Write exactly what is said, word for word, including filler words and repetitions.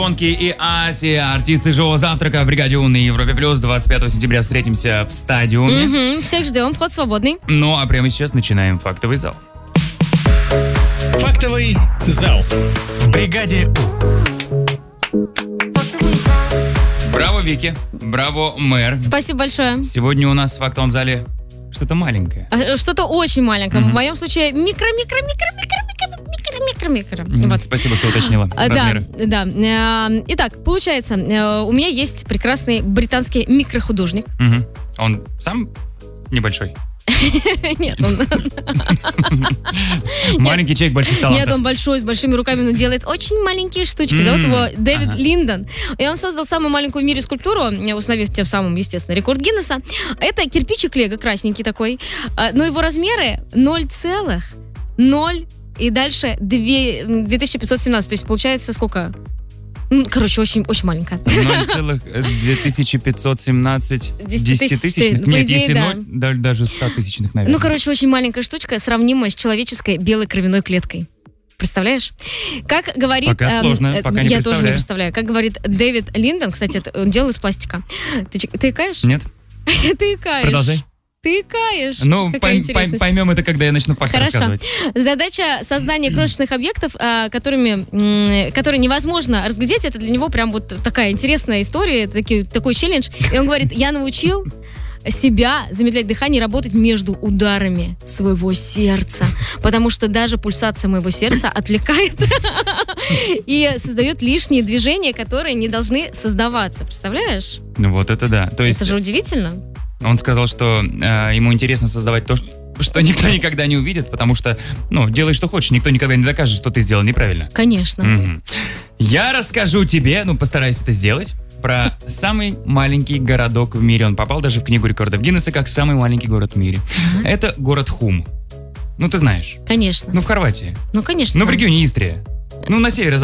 Понки и Асия, артисты шоу «Завтрака» в бригаде У на Европе Плюс. двадцать пятого сентября встретимся в стадиуме. Угу, всех ждем, вход свободный. Ну а прямо сейчас начинаем фактовый зал. Фактовый зал в бригаде У. Браво, Вики. Браво, мэр. Спасибо большое. Сегодня у нас в фактовом зале что-то маленькое. А, Что-то очень маленькое. Мгм. В моем случае микро-микро-микро-микро-микро-микро-микро. М, Вот. Спасибо, что уточнила А, Да, размеры. да. Э, Итак, получается, э, у меня есть прекрасный британский микрохудожник. Мгм. Он сам небольшой? Нет, он, Маленький человек больших нет, талантов. он большой, с большими руками, но делает очень маленькие штучки. Зовут М, его Дэвид ага. Линдон. И он создал самую маленькую в мире скульптуру, э, установив тем самым, естественно, рекорд Гиннесса. Это кирпичик Лего, красненький такой. А, Но его размеры ноль целых ноль и дальше две тысячи пятьсот семнадцать. То есть получается сколько? Ну, короче, очень, очень маленькая. ноль целых две тысячи пятьсот семнадцать Десятитысячных, десятитысячных? по Нет, идее, если да. ноль, да- даже ста тысячных, наверное. Ну, короче, очень маленькая штучка, сравнимая с человеческой белой кровяной клеткой. Представляешь? Как говорит... Пока эм, сложно, э, пока не Я тоже не представляю. представляю. Как говорит Дэвид Линдон, кстати, это он делал из пластика. Ты, ч- ты икаешь? Нет? Ты икаешь. Продолжай. Ты икаешь. Ну, Какая пойм- интересность. пойм- поймем это, когда я начну факты Хорошо. рассказывать. Задача создания крошечных объектов, а, которыми, м, которые невозможно разглядеть, это для него прям вот такая интересная история, таки- такой челлендж. И он говорит, я научил себя замедлять дыхание и работать между ударами своего сердца, потому что даже пульсация моего сердца отвлекает и создает лишние движения, которые не должны создаваться. Представляешь? Ну, вот это да. То есть Это же удивительно. он сказал, что э, ему интересно создавать то, что никто никогда не увидит, потому что, ну, делай, что хочешь, никто никогда не докажет, что ты сделал неправильно. Конечно. Мгм. Я расскажу тебе, ну, постараюсь это сделать, про самый маленький городок в мире. Он попал даже в книгу рекордов Гиннесса как самый маленький город в мире. Это город Хум. Ну, ты знаешь. Конечно. Ну, в Хорватии. Ну, конечно. Ну, в регионе Истрия. Ну, на севере